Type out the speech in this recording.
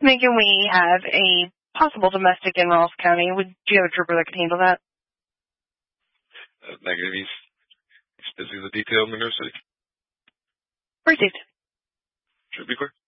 Megan, we have a possible domestic in Ross County. Would you have a trooper that could handle that? Negative. He's busy with the detail in the nurse city. Received. Should be quick.